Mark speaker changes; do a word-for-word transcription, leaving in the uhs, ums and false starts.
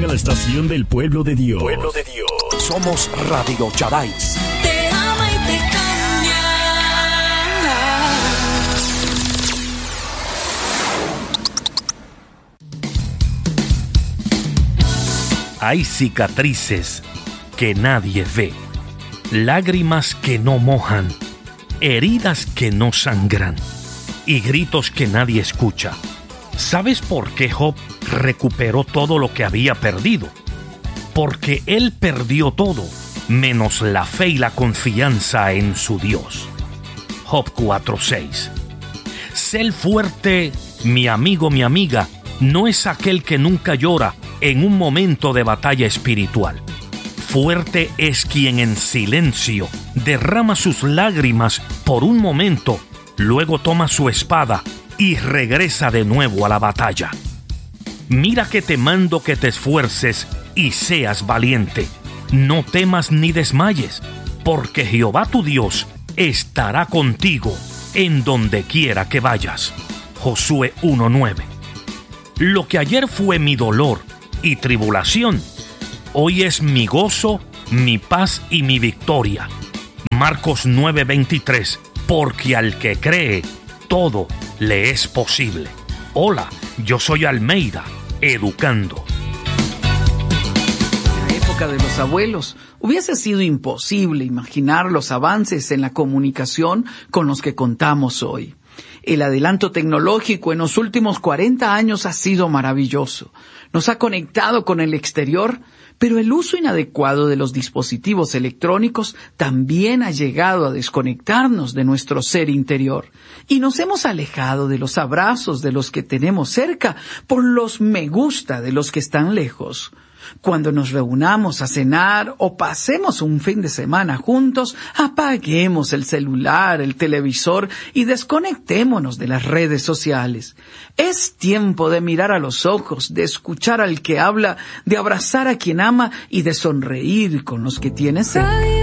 Speaker 1: la estación del pueblo de Dios.
Speaker 2: Pueblo de Dios. Somos Radio Shaddai.
Speaker 3: Te ama y te cambia.
Speaker 4: Hay cicatrices que nadie ve, lágrimas que no mojan, heridas que no sangran y gritos que nadie escucha. ¿Sabes por qué Job recuperó todo lo que había perdido? Porque él perdió todo, menos la fe y la confianza en su Dios. Job cuatro seis. Ser fuerte, mi amigo, mi amiga, no es aquel que nunca llora en un momento de batalla espiritual. Fuerte es quien en silencio derrama sus lágrimas por un momento, luego toma su espada y regresa de nuevo a la batalla. Mira que te mando que te esfuerces y seas valiente. No temas ni desmayes, porque Jehová tu Dios estará contigo en donde quiera que vayas. Josué uno nueve. Lo que ayer fue mi dolor y tribulación, hoy es mi gozo, mi paz y mi victoria. Marcos nueve veintitrés. Porque al que cree, todo le es posible. Hola, yo soy Almeida, educando.
Speaker 5: En la época de los abuelos, hubiese sido imposible imaginar los avances en la comunicación con los que contamos hoy. El adelanto tecnológico en los últimos cuarenta años ha sido maravilloso. Nos ha conectado con el exterior, pero el uso inadecuado de los dispositivos electrónicos también ha llegado a desconectarnos de nuestro ser interior. Y nos hemos alejado de los abrazos de los que tenemos cerca por los me gusta de los que están lejos. Cuando nos reunamos a cenar o pasemos un fin de semana juntos, apaguemos el celular, el televisor y desconectémonos de las redes sociales. Es tiempo de mirar a los ojos, de escuchar al que habla, de abrazar a quien ama y de sonreír con los que tiene cerca.